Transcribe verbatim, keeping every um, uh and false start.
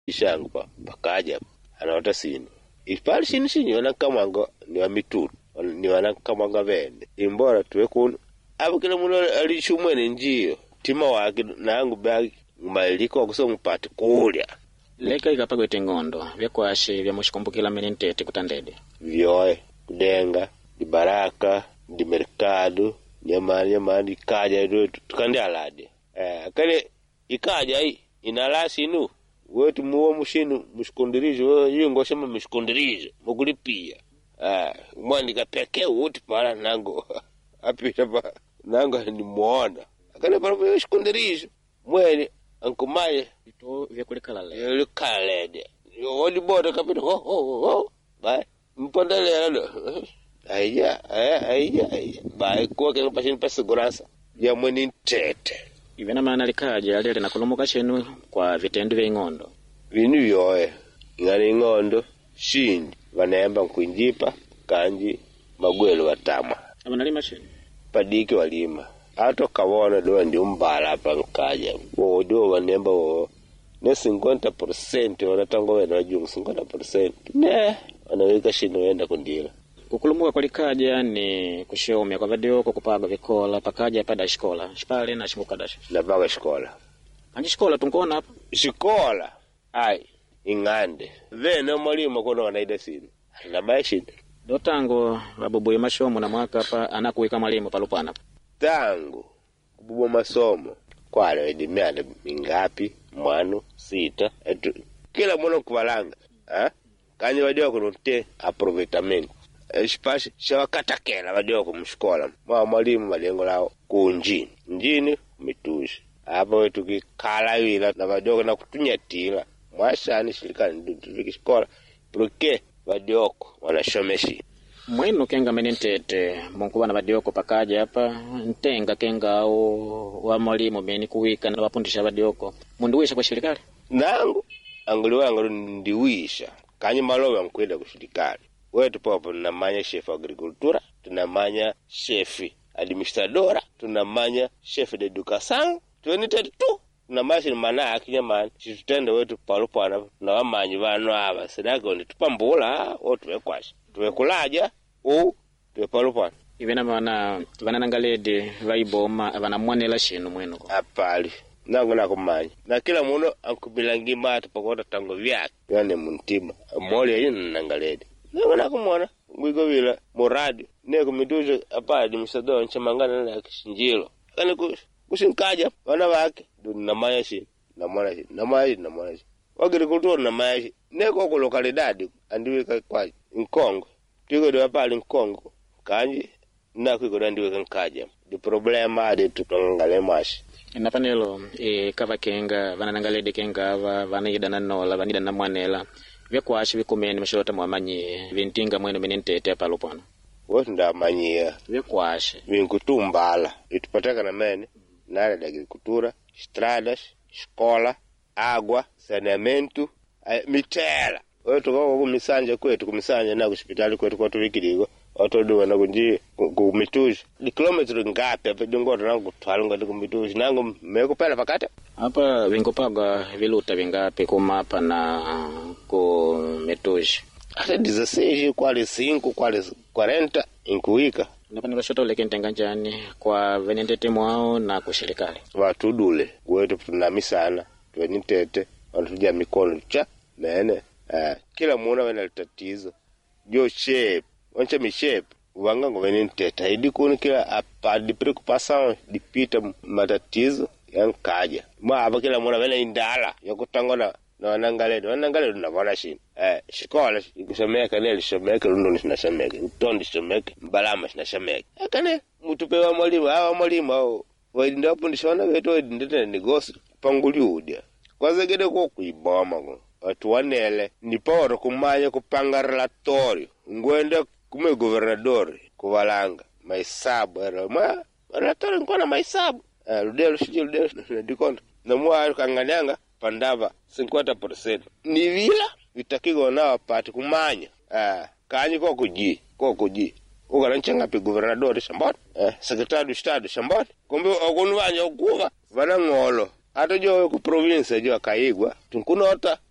ishangu pa pakaja anawata sini ipali sini sini wana kamango ni wa mituru ni wana kamango vende imbora tuwe kunu abu kila muno alishumwene njio tima waki nangu bagi mailiko kusoma pati kulya leka ikapagwe tengondo vyakwashe vya mushikumbukila menentete kutandede vyoe kudenga di baraka di mercado nyamani nyamani kaja tukandi alade eh kale ikaja hii inalasi inu wetu muo mushinu mushikondirijo yingo shema mushikondirijo mugulipia ah mwandika peke wote para nango apita pa nango ni muona kale para mushikondirijo mwene ankumaye to vyakulikala le lukalede odi bodo kapita ho ho ho ba mpondele aya aya aya ba ko ke pashin pa segurança ya mwene tete ivena maana likaja alele na kulumuka chenu kwa vitendo vya ngondo vinu vyoe ngani ngondo shindi vanemba nkuinjipa kanji magwelo watama abanalima chenu padiki walima ato kawona do ndi umbala hapa nkaja wo do vanemba wo ne cinquenta por cento wanatango wena jungu cinquenta por cento ne anaweka shino wenda kundila kukulumuka kwa likaja ni kushomya kwa video kwa kupaga vikola pakaja pada shikola shpale na shimuka dash na baga shikola anji shikola tunkona hapa shikola ai ingande vene mwalimu kono wanaida sini na bashi dotango babubu mashomo na mwaka hapa anakuweka mwalimu palupana tangu kububu masomo kwale edimiana mingapi mwano sita etu kila mwana kubalanga ha kanyi wadio kunote aproveitamento espaço shawakata kela wadio kumshikola mwa mwalimu malengo lao kunjini njini mitushi hapa wetu kikala wila na wadio na kutunyatila mwashani shirikani tukishikola porque wadioko wanashomeshi mwenu kenga menentete munkuba na wadioko pakaja hapa ntenga kenga au wa mwalimu meni kuwika na wapundisha wadioko munduwisha kwa shirikali nangu anguli wangu ndiwisha kanyi malowe mkwenda kushirikali wetu popo tunamanya chef agricultura tunamanya chef administradora tunamanya chef de educação twenty-two tunamanya mana akinya man chitutende wetu palupana na wamanyi bano aba sidago ndi tupambula o tuwekwashi tuwekulaja o tuwepalupana ivena mana vananangalede vaiboma vanamwanela shinu mwenu apali nangu nakumanya na kila muno ankubilangi matu pakota tango vyake yane muntima moli yini nangalede nangu nakumwana ngwigo vila moradi neko mitujo apadi msadoo nchamangana na kishinjilo kani kushinkaja wana wake ndo namanya shi namwana shi namanya shi namwana shi agricultura namanya shi neko ko localidade andiweka kwa Nkongo tigo do apali Nkongo kanji na kuiko ndiweka nkaja di problema de tutongale mashi na panelo e kava kenga vananangalede kenga va vanida na nola vanida na mwanela vyakwashi vikomeni mashota mwamanyi vintinga mwene menentete palopana wote ndamanyia vyakwashi vinkutumbala itupataka na mene na área de agricultura, estradas, escola, água, saneamento, mitela. Wetu kwa kumisanja kwetu kumisanja na hospitali kwetu kwa tuwikirigo watodo na kunji kumituji ni kilometri ngapi hapa dingoto nangu twalunga kumituji nangu mekupela pakata hapa vingopaga viluta vingapi kumapa na ku mituji hata dezesseis kwali cinco kwali quarenta inkuika napani shoto leke ntenganjani kwa venentete mwao na kushirikali watu dule wetu tunamisana twenitete wanatuja mikono cha nene uh, kila muona wana tatizo jo shape wancha mi shape wanga ngovenentete idi kuni kila apadi preocupação dipita matatizo yankaja mwa aba kila muona wana indala yakutangona na wanangaledo wanangaledo na wana shini eh shikola ikusomeka neli shomeka lundo nishameka utondi shomeka mbalama nishameka akane mutupewa mwalimu hawa mwalimu hao waidi hapo ndishona wetu ndete negosi panguliudia kwanza gede ko kuiboma ko watu wanele ni poro kumanya kupanga relatorio ngwende kume governador kuvalanga maisabu era ma relatorio ngona maisabu eh ludelo shije ludelo ndikondo na mwa kanganyanga pandava cinquenta por cento ni vila vitakigo na wapati kumanya ah kanyi ko kuji ko kuji ugaranchanga pe governador shambot eh secretary do estado shambot kumbe okunwanya ukuva vana ngolo atojo ku province jo kaigwa tunkunota